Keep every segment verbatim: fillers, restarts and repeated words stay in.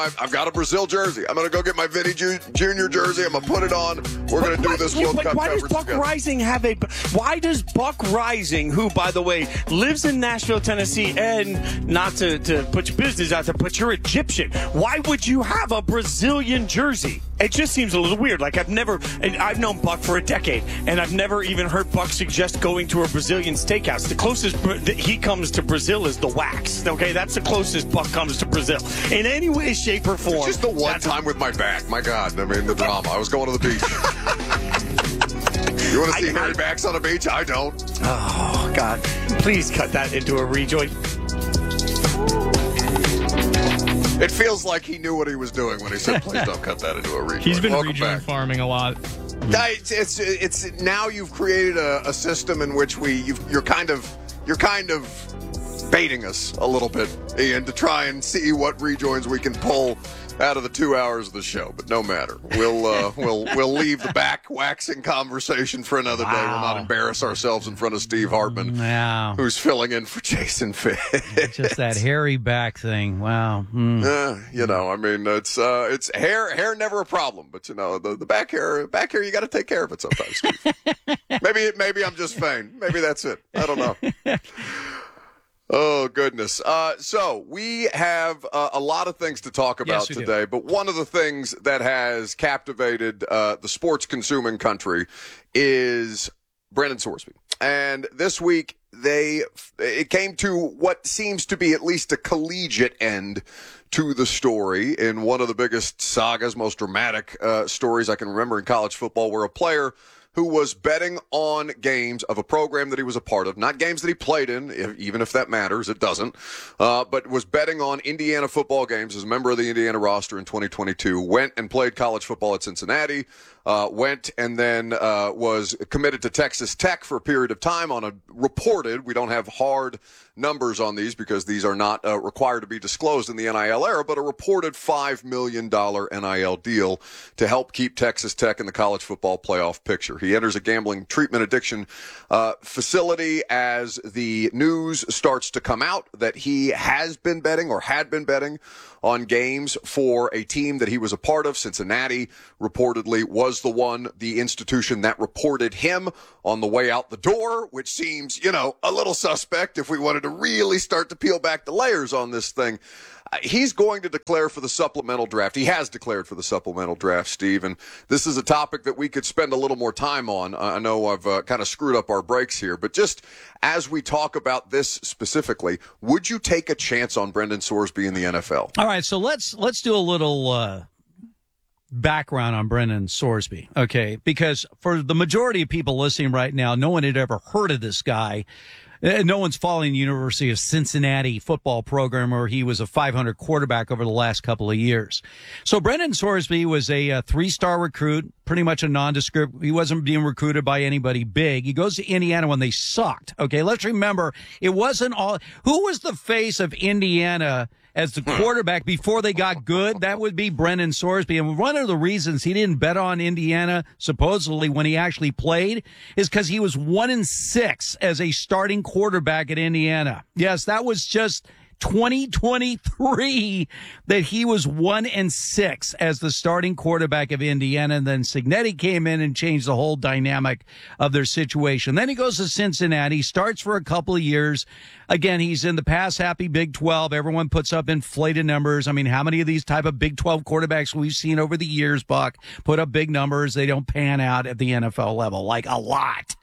I've, I've got a Brazil jersey. I'm going to go get my Vinny Ju- Junior jersey. I'm going to put it on. We're going to do this World but Cup why does coverage Buck together. Rising have a... Why does Buck Rising, who, by the way, lives in Nashville, Tennessee, and not to, to put your business out there, but you're Egyptian, why would you have a Brazilian jersey? It just seems a little weird. Like, I've never... And I've known Buck for a decade, and I've never even heard Buck suggest going to a Brazilian steakhouse. The closest that he comes to Brazil is the Wax. Okay, that's the closest Buck comes to Brazil. In any way, shape, or form. It's just the one time with my back. My God. I mean, the drama. I was going to the beach. You want to see I, hairy I, backs on a beach? I don't. Oh, God. Please cut that into a rejoin. It feels like he knew what he was doing when he said, please don't cut that into a rejoin. He's been Welcome rejoin back. farming a lot. It's, it's, it's, now you've created a, a system in which we, you've, you're kind of, you're kind of baiting us a little bit, Ian, to try and see what rejoins we can pull out of the two hours of the show. But no matter, we'll uh, we'll we'll leave the back waxing conversation for another wow. day. We'll not embarrass ourselves in front of Steve Hartman, wow. who's filling in for Jason Fitz. Just that hairy back thing. Wow. Mm. Uh, you know, I mean, it's uh, it's hair hair never a problem, but you know, the, the back hair back hair you got to take care of it sometimes. Steve. maybe maybe I'm just vain. Maybe that's it. I don't know. Oh, goodness. Uh, so we have uh, a lot of things to talk about yes, today, do. but one of the things that has captivated uh, the sports-consuming country is Brendan Sorsby. And this week, they it came to what seems to be at least a collegiate end to the story in one of the biggest sagas, most dramatic uh, stories I can remember in college football, where a player who was betting on games of a program that he was a part of, not games that he played in, if, even if that matters, it doesn't, uh, but was betting on Indiana football games as a member of the Indiana roster in twenty twenty-two, went and played college football at Cincinnati, uh, went and then uh, was committed to Texas Tech for a period of time on a reported, we don't have hard numbers on these because these are not uh, required to be disclosed in the N I L era, but a reported five million dollars N I L deal to help keep Texas Tech in the college football playoff picture. He enters a gambling treatment addiction uh, facility as the news starts to come out that he has been betting or had been betting on games for a team that he was a part of. Cincinnati reportedly was the one, the institution that reported him on the way out the door, which seems, you know, a little suspect if we wanted to really start to peel back the layers on this thing. Uh, he's going to declare for the supplemental draft. He has declared for the supplemental draft, Steve, and this is a topic that we could spend a little more time on. Uh, I know I've uh, kind of screwed up our breaks here, but just as we talk about this specifically, would you take a chance on Brendan Sorsby in the N F L? All right, so let's let's do a little uh, background on Brendan Sorsby, okay? Because for the majority of people listening right now, no one had ever heard of this guy. No one's following the University of Cincinnati football program where he was a five hundred quarterback over the last couple of years. So Brendan Sorsby was a, a three-star recruit, pretty much a nondescript. He wasn't being recruited by anybody big. He goes to Indiana when they sucked. Okay, let's remember, it wasn't all. Who was the face of Indiana as the quarterback before they got good? That would be Brendan Sorsby. And one of the reasons he didn't bet on Indiana, supposedly, when he actually played, is because he was one and six as a starting quarterback at Indiana. Yes, that was just twenty twenty-three that he was one and six as the starting quarterback of Indiana. And then Cignetti came in and changed the whole dynamic of their situation. Then he goes to Cincinnati, starts for a couple of years. Again, he's in the pass happy Big twelve. Everyone puts up inflated numbers. I mean, how many of these type of Big twelve quarterbacks we've seen over the years, Buck, put up big numbers? They don't pan out at the N F L level, like a lot.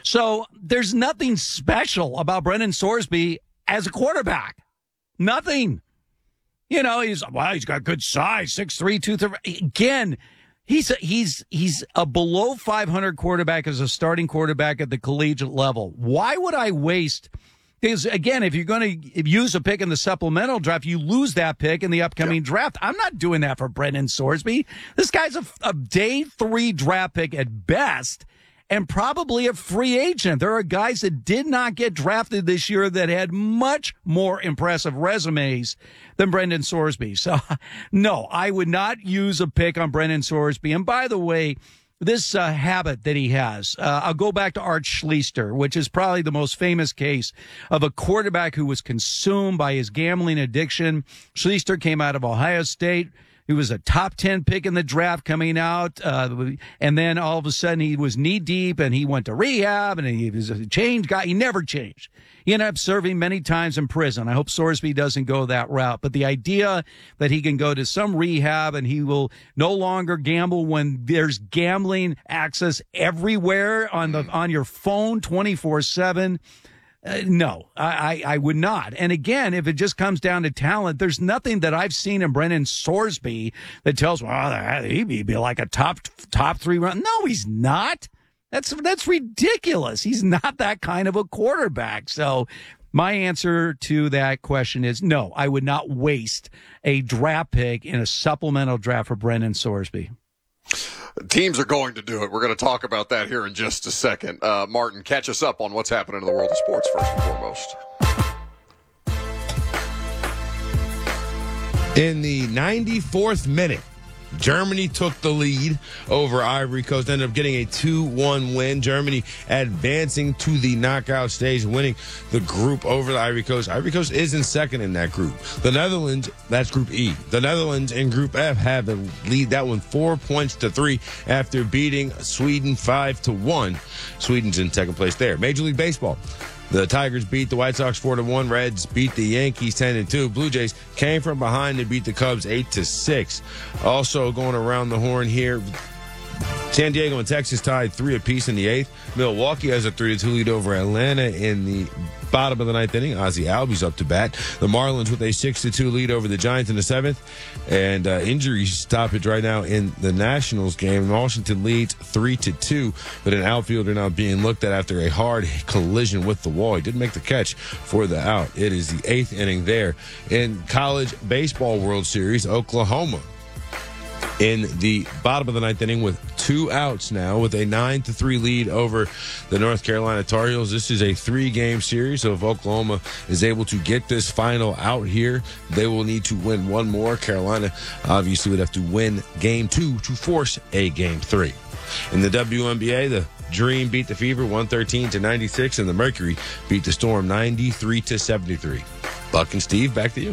So there's nothing special about Brendan Sorsby as a quarterback. Nothing. You know, he's, well, he's got good size, six three, two thirty. Again, he's a, he's he's a below five hundred quarterback as a starting quarterback at the collegiate level. Why would I waste? Because, again, if you're going to use a pick in the supplemental draft, you lose that pick in the upcoming yeah. draft. I'm not doing that for Brendan Sorsby. This guy's a, a day three draft pick at best, and probably a free agent. There are guys that did not get drafted this year that had much more impressive resumes than Brendan Sorsby. So, no, I would not use a pick on Brendan Sorsby. And by the way, this uh, habit that he has. Uh, I'll go back to Art Schlichter, which is probably the most famous case of a quarterback who was consumed by his gambling addiction. Schlichter came out of Ohio State. He was a top ten pick in the draft coming out. Uh, and then all of a sudden he was knee deep and he went to rehab and he was a changed guy. He never changed. He ended up serving many times in prison. I hope Sorsby doesn't go that route. But the idea that he can go to some rehab and he will no longer gamble when there's gambling access everywhere on the on your phone twenty-four seven. Uh, no, I, I, I would not. And again, if it just comes down to talent, there's nothing that I've seen in Brennan Sorsby that tells me, well, he'd be like a top top three run. No, he's not. That's that's ridiculous. He's not that kind of a quarterback. So my answer to that question is no, I would not waste a draft pick in a supplemental draft for Brennan Sorsby. Teams are going to do it. We're going to talk about that here in just a second. Uh, Martin, catch us up on what's happening in the world of sports first and foremost. In the ninety-fourth minute, Germany took the lead over Ivory Coast, ended up getting a two one win. Germany advancing to the knockout stage, winning the group over the Ivory Coast. Ivory Coast is in second in that group. The Netherlands, that's Group E. The Netherlands in Group F have the lead, that one four points to three after beating Sweden five to one. Sweden's in second place there. Major League Baseball. The Tigers beat the White Sox four to one. Reds beat the Yankees ten to two. Blue Jays came from behind to beat the Cubs eight to six. Also going around the horn here, San Diego and Texas tied three apiece in the eighth. Milwaukee has a three to two lead over Atlanta in the bottom of the ninth inning. Ozzie Albies up to bat. The Marlins with a six to two lead over the Giants in the seventh. And uh, injuries stoppage right now in the Nationals game. Washington leads three to two, but an outfielder now being looked at after a hard collision with the wall. He did make the catch for the out. It is the eighth inning there. In College Baseball World Series, Oklahoma in the bottom of the ninth inning with two outs now with a nine to three lead over the North Carolina Tar Heels. This is a three-game series, so if Oklahoma is able to get this final out here, they will need to win one more. Carolina obviously would have to win game two to force a game three. In the W N B A, the Dream beat the Fever one thirteen to ninety-six, and the Mercury beat the Storm ninety-three to seventy-three. Buck and Steve, back to you.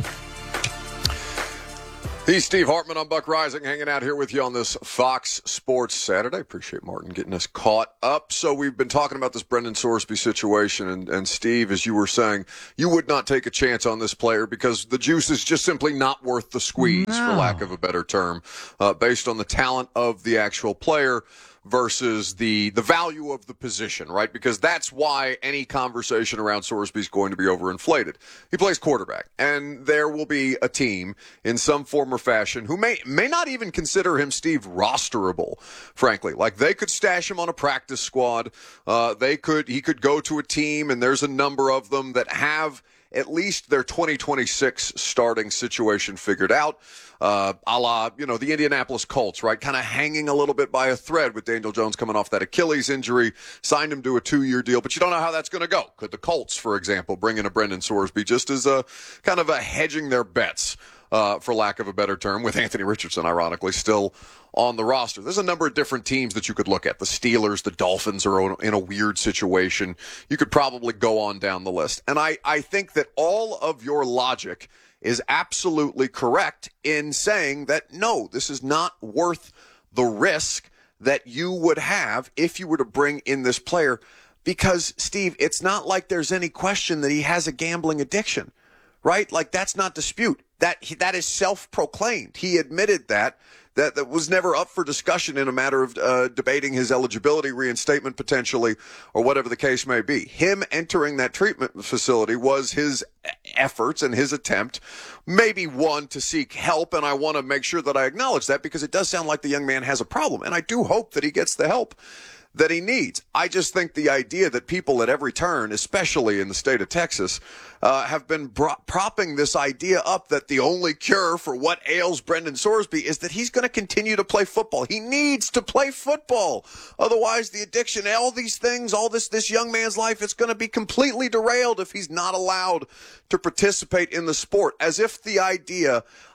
He's Steve Hartman. I'm Buck Rising, hanging out here with you on this Fox Sports Saturday. Appreciate Martin getting us caught up. So we've been talking about this Brendan Sorsby situation, and, and Steve, as you were saying, you would not take a chance on this player because the juice is just simply not worth the squeeze, no. for lack of a better term, uh, based on the talent of the actual player versus the the value of the position, right? Because that's why any conversation around Sorsby is going to be overinflated. He plays quarterback, and there will be a team in some form or fashion who may may not even consider him, Steve, rosterable, frankly. Like, they could stash him on a practice squad. Uh, they could he could go to a team, and there's a number of them that have at least their twenty twenty-six starting situation figured out. Uh, a la, you know, the Indianapolis Colts, right? Kind of hanging a little bit by a thread with Daniel Jones coming off that Achilles injury, signed him to a two-year deal, but you don't know how that's going to go. Could the Colts, for example, bring in a Brendan Sorsby just as a kind of a hedging their bets, uh, for lack of a better term, with Anthony Richardson, ironically, still on the roster? There's a number of different teams that you could look at. The Steelers, the Dolphins are in a weird situation. You could probably go on down the list. And I, I think that all of your logic is absolutely correct in saying that, no, this is not worth the risk that you would have if you were to bring in this player. Because, Steve, it's not like there's any question that he has a gambling addiction, right? Like, that's not dispute. That, that is self-proclaimed. He admitted that. That, that was never up for discussion in a matter of uh, debating his eligibility, reinstatement potentially, or whatever the case may be. Him entering that treatment facility was his efforts and his attempt, maybe one, to seek help, and I want to make sure that I acknowledge that because it does sound like the young man has a problem, and I do hope that he gets the help that he needs. I just think the idea that people at every turn, especially in the state of Texas, uh, have been bro- propping this idea up that the only cure for what ails Brendan Sorsby is that he's going to continue to play football. He needs to play football. Otherwise, the addiction, all these things, all this, this young man's life, it's going to be completely derailed if he's not allowed to participate in the sport. As if the idea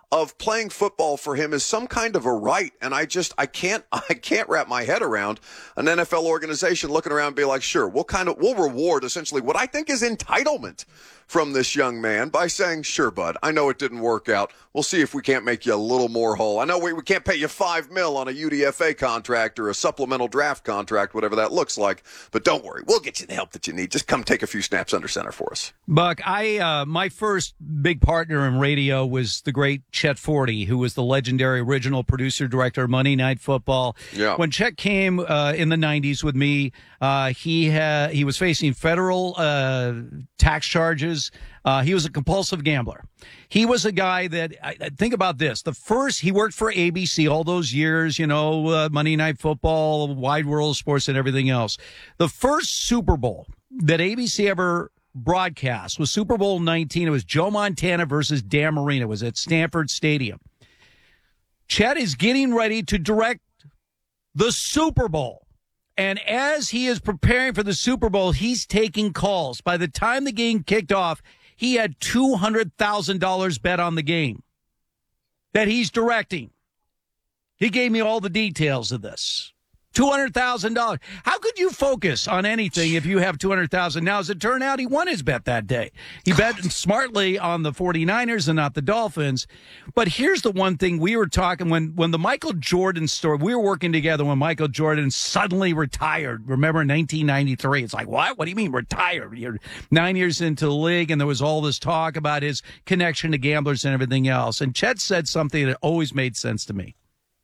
of playing football for him is some kind of a right. And I just, I can't, I can't wrap my head around an N F L organization looking around and be like, sure, we'll kind of, we'll reward essentially what I think is entitlement from this young man by saying, sure, bud, I know it didn't work out. We'll see if we can't make you a little more whole. I know we, we can't pay you five mil on a U D F A contract or a supplemental draft contract, whatever that looks like. But don't worry, we'll get you the help that you need. Just come take a few snaps under center for us. Buck, I uh, my first big partner in radio was the great Chet Forty, who was the legendary original producer director of Monday Night Football. Yeah. When Chet came uh, in the nineties with me, uh, he had he was facing federal uh, tax charges. Uh, he was a compulsive gambler. He was a guy that, I, think about this, the first, he worked for A B C all those years, you know, uh, Monday Night Football, Wide World of Sports and everything else. The first Super Bowl that A B C ever broadcast was Super Bowl nineteen. It was Joe Montana versus Dan Marino. It was at Stanford Stadium. Chet is getting ready to direct the Super Bowl. And as he is preparing for the Super Bowl, he's taking calls. By the time the game kicked off, he had two hundred thousand dollars bet on the game that he's directing. He gave me all the details of this. two hundred thousand dollars. How could you focus on anything if you have two hundred thousand dollars? Now, as it turned out, he won his bet that day. He bet smartly on the 49ers and not the Dolphins. But here's the one thing we were talking when, when the Michael Jordan story, we were working together when Michael Jordan suddenly retired. Remember in nineteen ninety-three? It's like, what? What do you mean retired? You're nine years into the league, and there was all this talk about his connection to gamblers and everything else. And Chet said something that always made sense to me.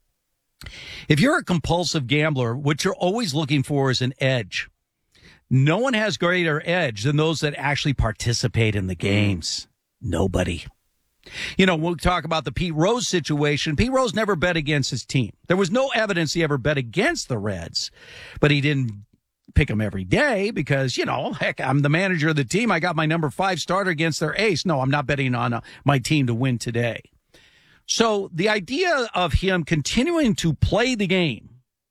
If you're a compulsive gambler, what you're always looking for is an edge. No one has greater edge than those that actually participate in the games. Nobody. You know, we'll talk about the Pete Rose situation. Pete Rose never bet against his team. There was no evidence he ever bet against the Reds, but he didn't pick them every day because, you know, heck, I'm the manager of the team. I got my number five starter against their ace. No, I'm not betting on uh, my team to win today. So the idea of him continuing to play the game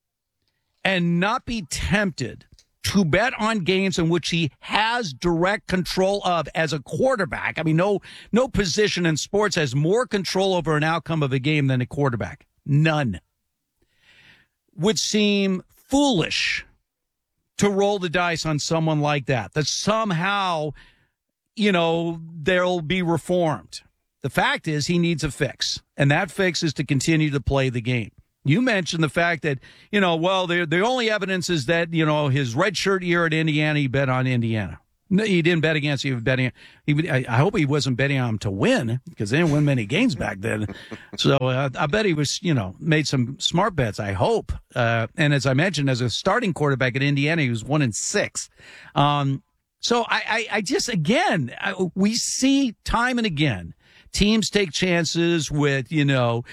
and not be tempted to bet on games in which he has direct control of as a quarterback. I mean, no, no position in sports has more control over an outcome of a game than a quarterback. None. Would seem foolish to roll the dice on someone like that, that somehow, you know, they'll be reformed. The fact is he needs a fix, and that fix is to continue to play the game. You mentioned the fact that, you know, well, the, the only evidence is that, you know, his redshirt year at Indiana, he bet on Indiana. No, he didn't bet against, he was betting. He, I, I hope he wasn't betting on him to win because they didn't win many games back then. So uh, I bet he was, you know, made some smart bets, I hope. Uh, and as I mentioned, as a starting quarterback at Indiana, he was one in six. Um, so I, I, I just, again, I, we see time and again, teams take chances with, you know,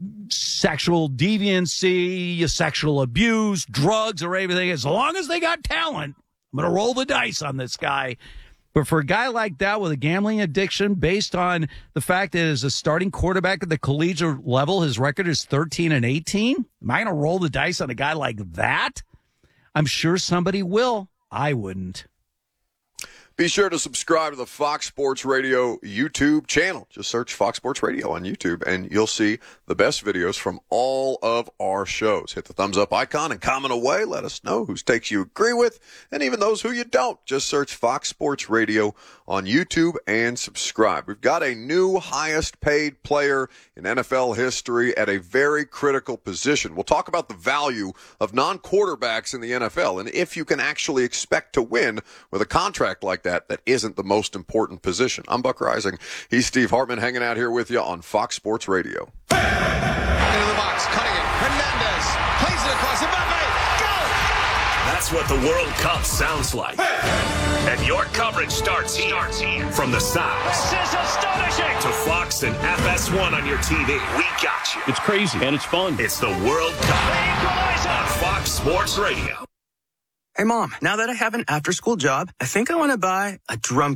sexual deviancy, sexual abuse, drugs, or everything. As long as they got talent, I'm going to roll the dice on this guy. But for a guy like that with a gambling addiction, based on the fact that as a starting quarterback at the collegiate level, his record is thirteen and eighteen, am I going to roll the dice on a guy like that? I'm sure somebody will. I wouldn't. Be sure to subscribe to the Fox Sports Radio YouTube channel. Just search Fox Sports Radio on YouTube, and you'll see the best videos from all of our shows. Hit the thumbs up icon and comment away. Let us know whose takes you agree with, and even those who you don't. Just search Fox Sports Radio on YouTube and subscribe. We've got a new highest paid player in N F L history at a very critical position. We'll talk about the value of non-quarterbacks in the N F L and if you can actually expect to win with a contract like that that isn't the most important position. I'm Buck Rising. He's Steve Hartman hanging out here with you on Fox Sports Radio. Into the box, cutting it. Hernandez plays it across the Mbappe. Go! That's what the World Cup sounds like. And your coverage starts here. starts here. From the South. This is astonishing. To Fox and F S one on your T V. We got you. It's crazy, and it's fun. It's the World Cup on Fox Sports Radio. Hey, Mom, now that I have an after-school job, I think I want to buy a drum kit.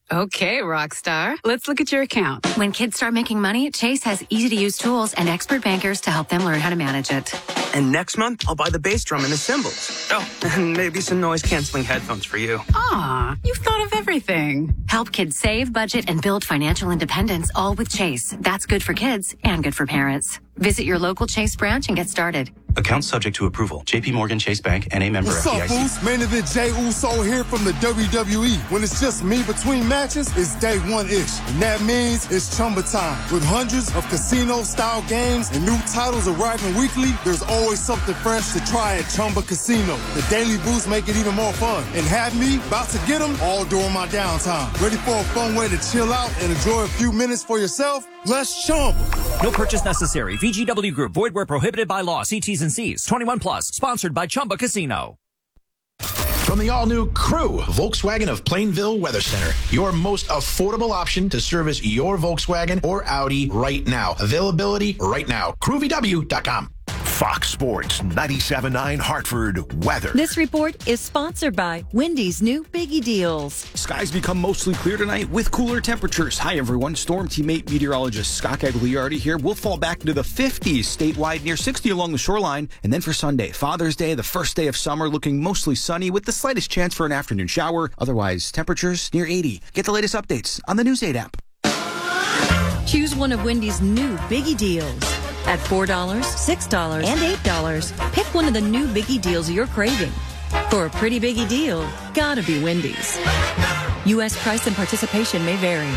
Okay, rock star. Let's look at your account. When kids start making money, Chase has easy-to-use tools and expert bankers to help them learn how to manage it. And next month, I'll buy the bass drum and the cymbals. Oh, and maybe some noise-canceling headphones for you. Aw, you've thought of everything. Help kids save, budget, and build financial independence, all with Chase. That's good for kids and good for parents. Visit your local Chase branch and get started. Account subject to approval. J P Morgan Chase Bank, N A member What's F D I C. up, Boost? Main event Jey Uso here from the W W E. When it's just me between matches, it's day one-ish. And that means it's Chumba time. With hundreds of casino-style games and new titles arriving weekly, there's always something fresh to try at Chumba Casino. The Daily Boost make it even more fun. And have me about to get them all during my downtime. Ready for a fun way to chill out and enjoy a few minutes for yourself? Let's Chumba. No purchase necessary. V G W Group. Void where prohibited by law. See T's and C's. twenty-one plus. Sponsored by Chumba Casino. From the all-new Crew, Volkswagen of Plainville Weather Center, your most affordable option to service your Volkswagen or Audi right now. Availability right now. crew v w dot com. Fox Sports ninety-seven point nine Hartford weather. This report is sponsored by Wendy's new Biggie Deals. Skies become mostly clear tonight with cooler temperatures. Hi, everyone. Storm Teammate meteorologist Scott Gagliardi here. We'll fall back into the fifties statewide, near sixty along the shoreline. And then for Sunday, Father's Day, the first day of summer, looking mostly sunny with the slightest chance for an afternoon shower. Otherwise, temperatures near eighty. Get the latest updates on the News eight app. Choose one of Wendy's new Biggie Deals. At four dollars, six dollars, and eight dollars, pick one of the new Biggie Deals you're craving. For a pretty biggie deal, gotta be Wendy's. U S price and participation may vary.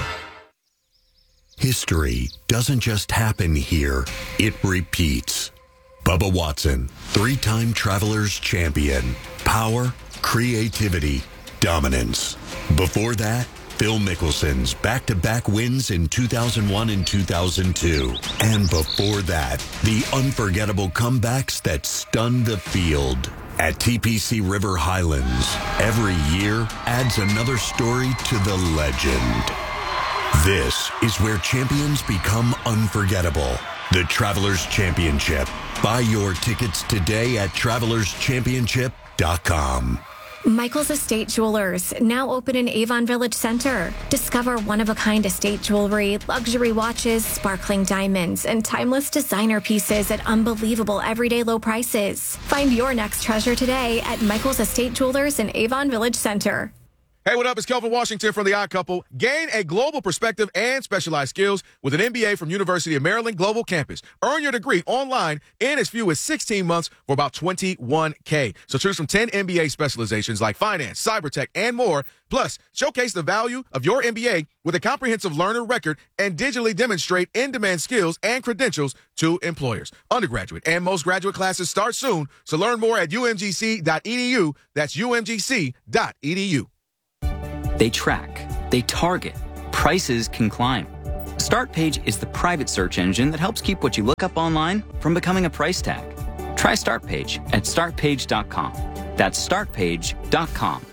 History doesn't just happen here, it repeats. Bubba Watson, three-time Travelers champion. Power, creativity, dominance. Before that, Phil Mickelson's back-to-back wins in two thousand one and two thousand two. And before that, the unforgettable comebacks that stunned the field. At T P C River Highlands, every year adds another story to the legend. This is where champions become unforgettable. The Travelers Championship. Buy your tickets today at travelers championship dot com. Michael's Estate Jewelers, now open in Avon Village Center. Discover one-of-a-kind estate jewelry, luxury watches, sparkling diamonds, and timeless designer pieces at unbelievable everyday low prices. Find your next treasure today at Michael's Estate Jewelers in Avon Village Center. Hey, what up? It's Kelvin Washington from The Odd Couple. Gain a global perspective and specialized skills with an M B A from University of Maryland Global Campus. Earn your degree online in as few as sixteen months for about twenty-one K. So choose from ten M B A specializations like finance, cyber tech, and more. Plus, showcase the value of your M B A with a comprehensive learner record and digitally demonstrate in-demand skills and credentials to employers. Undergraduate and most graduate classes start soon. So learn more at u m g c dot e d u. That's u m g c dot e d u. They track, they target, prices can climb. StartPage is the private search engine that helps keep what you look up online from becoming a price tag. Try StartPage at start page dot com. That's start page dot com.